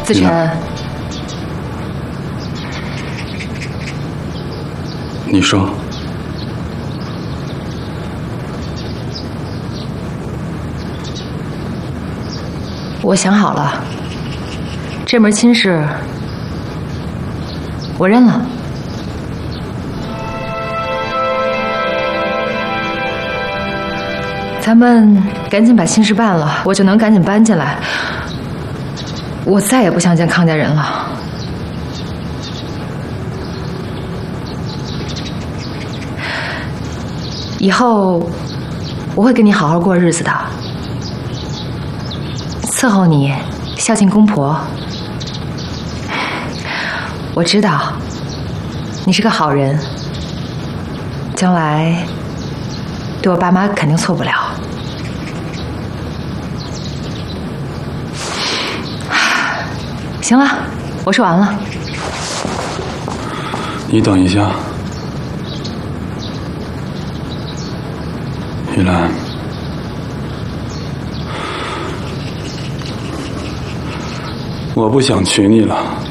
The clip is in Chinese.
子辰， 你说。 我想好了，这门亲事我认了。咱们赶紧把亲事办了，我就能赶紧搬进来。我再也不想见康家人了。以后我会跟你好好过日子的，伺候你，孝敬公婆。我知道你是个好人，将来对我爸妈肯定错不了。行了，我说完了。 你等一下，玉兰，我不想娶你了。